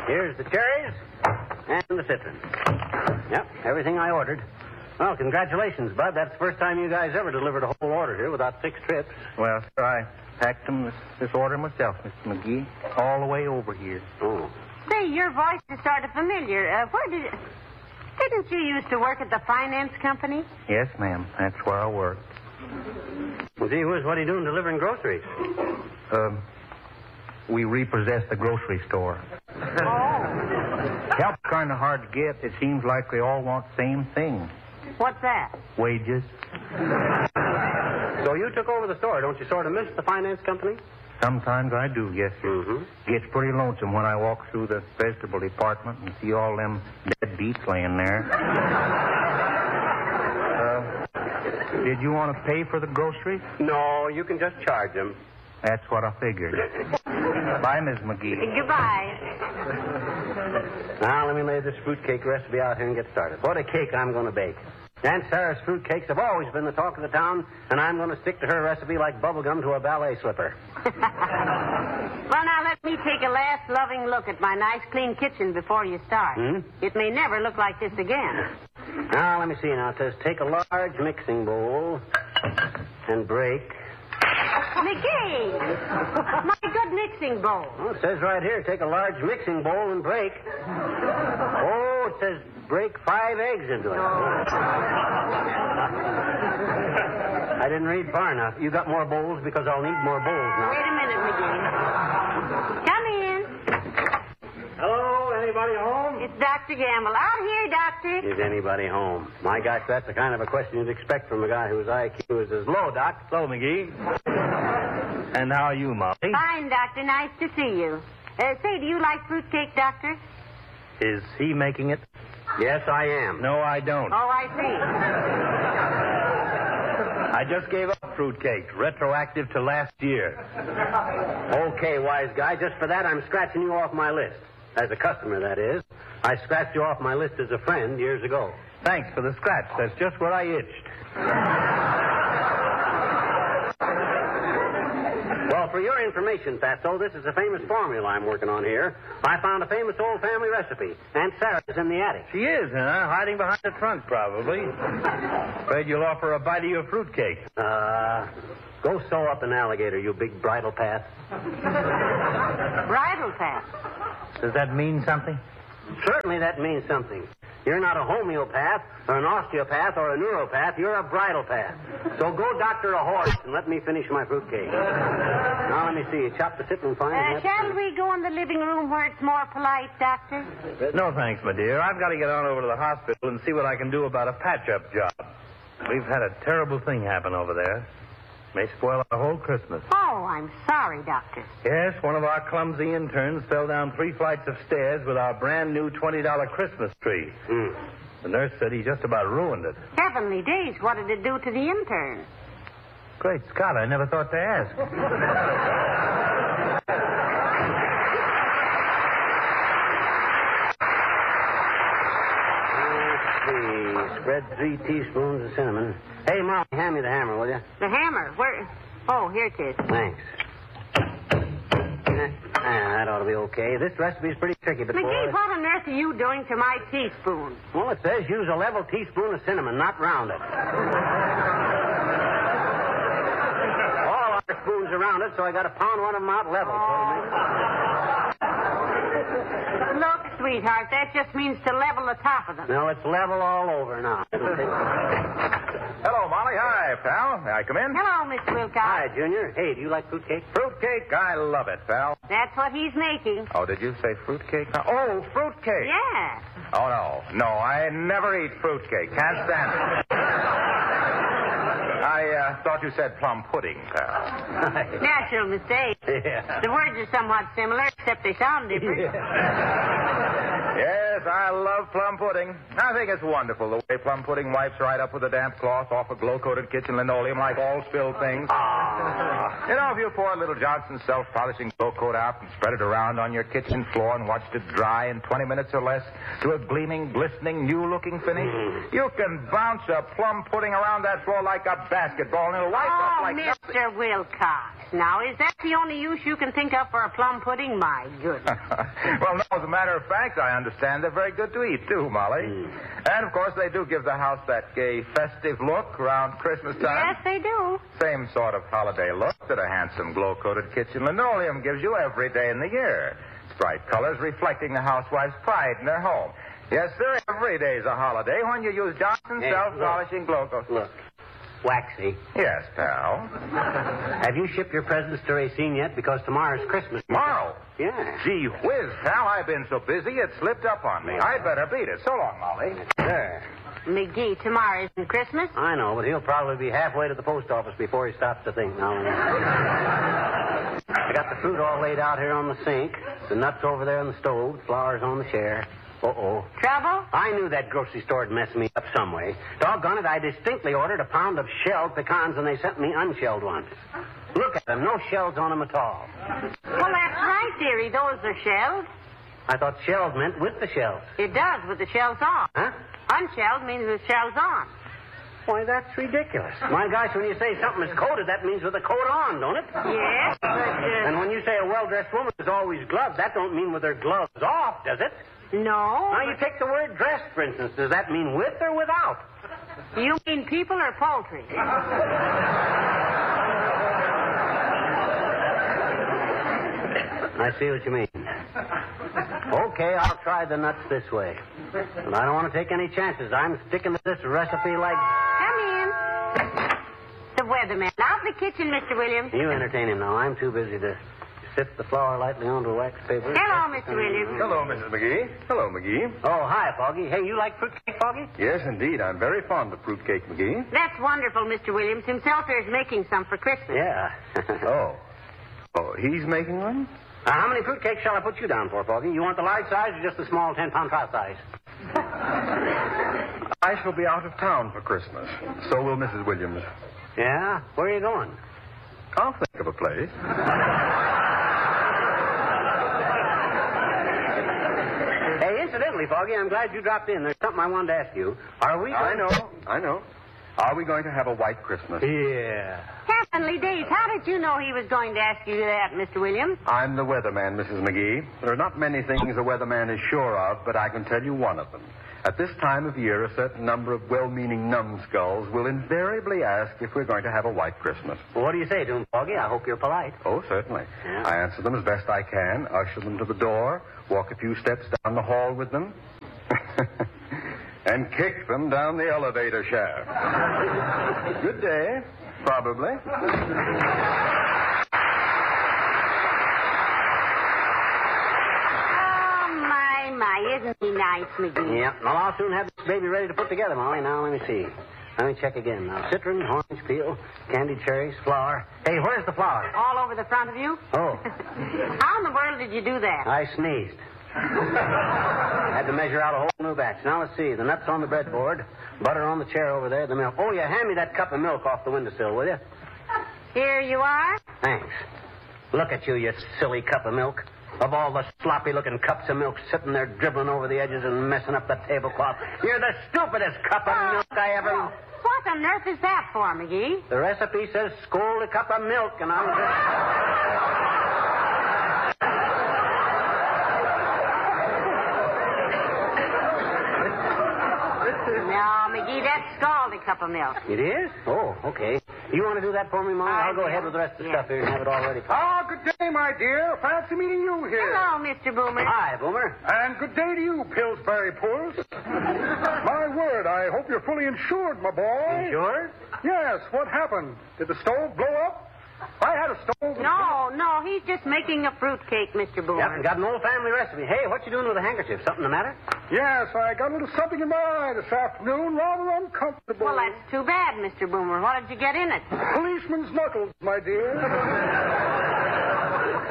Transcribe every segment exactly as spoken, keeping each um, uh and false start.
Here's the cherries and the citron. Yep, everything I ordered. Well, congratulations, Bud. That's the first time you guys ever delivered a whole order here without six trips. Well, sir, I packed them this, this order myself, Mister McGee, all the way over here. Oh. Say, your voice is sort of familiar. Uh, where did... Didn't you used to work at the finance company? Yes, ma'am. That's where I work. Well, gee whiz, what are you doing delivering groceries? Um, we repossess the grocery store. Oh. Help's kind of hard to get. It seems like they all want the same thing. What's that? Wages. So you took over the store. Don't you sort of miss the finance company? Sometimes I do, yes, sir. Mm-hmm. Gets pretty lonesome when I walk through the vegetable department and see all them dead beets laying there. uh, did you want to pay for the groceries? No, you can just charge them. That's what I figured. Bye, Miss McGee. Goodbye. Now, let me lay this fruitcake recipe out here and get started. What a cake I'm going to bake. Aunt Sarah's fruitcakes have always been the talk of the town, and I'm going to stick to her recipe like bubblegum to a ballet slipper. Well, now, let me take a last loving look at my nice, clean kitchen before you start. Hmm? It may never look like this again. Now, let me see now. It says take a large mixing bowl and break. McGee! My good mixing bowl. Oh, it says right here, take a large mixing bowl and break. Oh, it says break five eggs into it. I didn't read far enough. You got more bowls because I'll need more bowls now. Wait a minute, McGee. Come in. Hello, anybody home? It's Doctor Gamble. Out here, Doctor. Is anybody home? My gosh, that's the kind of a question you'd expect from a guy whose I Q is as low, Doc. Hello, McGee. And how are you, Molly? Fine, Doctor. Nice to see you. Uh, say, do you like fruitcake, Doctor? Is he making it? Yes, I am. No, I don't. Oh, I see. I just gave up fruitcake, retroactive to last year. Okay, wise guy. Just for that, I'm scratching you off my list. As a customer, that is. I scratched you off my list as a friend years ago. Thanks for the scratch. That's just where I itched. Well, for your information, Fatso, this is a famous formula I'm working on here. I found a famous old family recipe. Aunt Sarah's in the attic. She is, huh? Hiding behind the trunk, probably. Afraid you'll offer a bite of your fruitcake. Uh, go sew up an alligator, you big bridle path. Bridle path. Does that mean something? Certainly that means something. You're not a homeopath or an osteopath or a neuropath. You're a bridle path. So go doctor a horse and let me finish my fruitcake. Now, let me see. You chop the citron fine. Uh, shall we go in the living room where it's more polite, Doctor? No, thanks, my dear. I've got to get on over to the hospital and see what I can do about a patch-up job. We've had a terrible thing happen over there. May spoil our whole Christmas. Oh, I'm sorry, Doctor. Yes, one of our clumsy interns fell down three flights of stairs with our brand new twenty dollar Christmas tree. Mm. The nurse said he just about ruined it. Heavenly days, what did it do to the intern? Great Scott, I never thought to ask. Let's see. Spread three teaspoons of cinnamon. Hey, Mom, hand me the hammer, will you? The hammer? Where? Oh, here it is. Thanks. Ah, that ought to be okay. This recipe's pretty tricky, but... McGee, boy... what on earth are you doing to my teaspoon? Well, it says use a level teaspoon of cinnamon, not round it. All our spoons are rounded, so I got to pound one of them out level. Look, sweetheart, that just means to level the top of them. No, it's level all over now. Hello, Molly. Hi, pal. May I come in? Hello, Mister Wilcox. Hi, Junior. Hey, do you like fruitcake? Fruitcake? I love it, pal. That's what he's making. Oh, did you say fruitcake? Oh, fruitcake. Yeah. Oh, no. No, I never eat fruitcake. Can't stand it. I uh, thought you said plum pudding, pal. Natural mistake. Yeah. The words are somewhat similar, except they sound different. Yes, I love plum pudding. I think it's wonderful the way plum pudding wipes right up with a damp cloth off a glow-coated kitchen linoleum like all spilled things. Ah. You know, if you pour a little Johnson's self-polishing glow coat out and spread it around on your kitchen floor and watched it dry in twenty minutes or less to a gleaming, glistening, new-looking finish, Mm. you can bounce a plum pudding around that floor like a basketball and it'll wipe Oh, up like Mister Wilcox. Now, is that the only use you can think of for a plum pudding? My goodness. Well, no, as a matter of fact, I understand they're very good to eat, too, Molly. Mm. And, of course, they do give the house that gay, festive look around Christmas time. Yes, they do. Same sort of holiday look that a handsome glow-coated kitchen linoleum gives you every day in the year. Its bright colors reflecting the housewife's pride in their home. Yes, sir, every day's a holiday when you use Johnson's Hey, self-polishing glow coat. Look, Waxy, Yes, pal. have you shipped your presents to Racine yet? Because tomorrow's Christmas. Tomorrow? Yeah. Gee whiz, pal, I've been so busy it slipped up on me. I'd better beat it. So long, Molly. There. McGee, tomorrow isn't Christmas. I know, but he'll probably be halfway to the post office before he stops to think now. I got the fruit all laid out here on the sink, the nuts over there on the stove, flowers on the chair. Uh-oh. Trouble? I knew that grocery store would mess me up some way. Doggone it, I distinctly ordered a pound of shelled pecans, and they sent me unshelled ones. Look at them, no shells on them at all. Well, that's right, dearie. Those are shelled. I thought shelled meant with the shells. It does, with the shells on. Huh? Unshelled means with shells on. Why, that's ridiculous. My gosh, when you say something is coated, that means with a coat on, don't it? Yes, but, uh... And when you say a well-dressed woman is always gloved, that don't mean with her gloves off, does it? No. Now, you take the word dressed, for instance. Does that mean with or without? You mean people or poultry? I see what you mean. Okay, I'll try the nuts this way. But I don't want to take any chances. I'm sticking to this recipe like... Come in. The weatherman. Out in the kitchen, Mister Williams. You entertain him now. I'm too busy to sift the flour lightly onto wax paper. Hello, Mister Williams. Hello, Missus McGee. Hello, McGee. Oh, hi, Foggy. Hey, you like fruitcake, Foggy? Yes, indeed. I'm very fond of fruitcake, McGee. That's wonderful, Mister Williams. Himself is making some for Christmas. Yeah. Oh. Oh, he's making one? Uh, how many fruitcakes shall I put you down for, Foggy? You want the large size or just the small ten-pound trial size? I shall be out of town for Christmas. So will Missus Williams. Yeah? Where are you going? I'll think of a place. Hey, incidentally, Foggy, I'm glad you dropped in. There's something I wanted to ask you. Are we going... I know. I know. Are we going to have a white Christmas? Yeah. Heavenly days, how did you know he was going to ask you that, Mister Williams? I'm the weatherman, Missus McGee. There are not many things a weatherman is sure of, but I can tell you one of them. At this time of year, a certain number of well-meaning numbskulls will invariably ask if we're going to have a white Christmas. Well, what do you say to him, Foggy? I hope you're polite. Oh, certainly. Yeah. I answer them as best I can, usher them to the door, walk a few steps down the hall with them, and kick them down the elevator shaft. Good day, probably. My, isn't he nice, McGee? Yeah. Well, I'll soon have this baby ready to put together, Molly. Now, let me see. Let me check again. Now, citron, orange peel, candied cherries, flour. Hey, where's the flour? All over the front of you? Oh. How in the world did you do that? I sneezed. Had to measure out a whole new batch. Now, let's see. The nuts on the breadboard, butter on the chair over there, the milk. Oh, yeah, hand me that cup of milk off the windowsill, will you? Here you are. Thanks. Look at you, you silly cup of milk. Of all the sloppy-looking cups of milk sitting there dribbling over the edges and messing up the tablecloth, you're the stupidest cup of milk I ever... What on earth is that for, McGee? The recipe says scold a cup of milk, and I'm just... No, McGee, that's scalded cup of milk. It is? Oh, okay. You want to do that for me, Molly? I I'll go do. ahead with the rest of the Yeah. stuff here and have it all ready. Ah, good day, my dear. Fancy meeting you here. Hello, Mister Boomer. Hi, Boomer. And good day to you, Pillsbury Puss. My word, I hope you're fully insured, my boy. Sure? Yes, what happened? Did the stove blow up? I had a stove. No, no, he's just making a fruitcake, Mister Boomer. Yep, got an old family recipe. Hey, what you doing with a handkerchief? Something the matter? Yes, I got a little something in my eye this afternoon. Rather uncomfortable. Well, that's too bad, Mister Boomer. What did you get in it? Policeman's knuckles, my dear. Very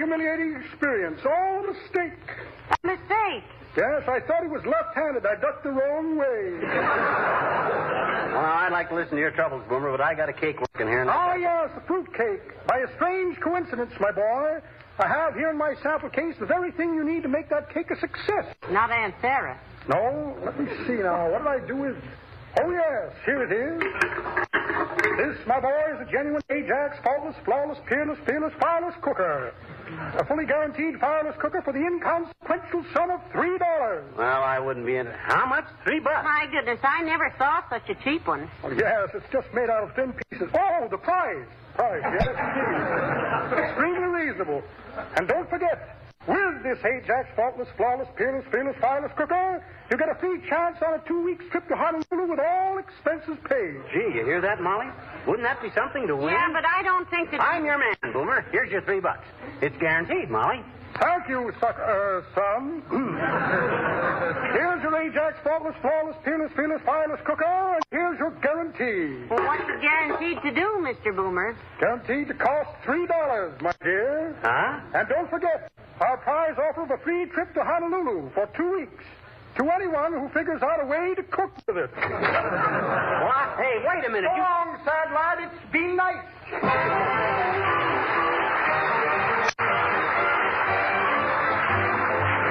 humiliating experience. All a mistake. A mistake. Yes, I thought he was left-handed. I ducked the wrong way. Well, I'd like to listen to your troubles, Boomer, but I got a cake working here. Oh, yes, the fruitcake. By a strange coincidence, my boy, I have here in my sample case the very thing you need to make that cake a success. Not Aunt Sarah. No, let me see now. What did I do with... Oh, yes, here it is. This, my boy, is a genuine Ajax, faultless, flawless, peerless, fearless, fireless cooker. A fully guaranteed fireless cooker for the inconsequential sum of three dollars. Well, I wouldn't be in... How much? Three bucks. My goodness, I never saw such a cheap one. Oh, yes, it's just made out of thin pieces. Oh, the price. Price, yes, indeed. Extremely reasonable. And don't forget, with this Ajax faultless, flawless, peerless, fearless, fireless cooker, you get a free chance on a two-week trip to Honolulu with all expenses paid. Gee, you hear that, Molly? Wouldn't that be something to win? Yeah, but I don't think that... I'm your man, Boomer. Here's your three bucks. It's guaranteed, Molly. Thank you, suck, uh, son. Here's your Ajax faultless, flawless, peerless, fearless, fireless cooker, and here's your guarantee. Well, what's it guaranteed to do, Mister Boomer? Guaranteed to cost three dollars, my dear. Huh? And don't forget, our prize offer of a free trip to Honolulu for two weeks to anyone who figures out a way to cook with it. What? Hey, wait a minute. So You... long, sad lad. It's been nice.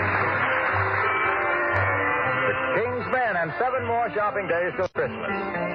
King's Men and seven more shopping days till Christmas.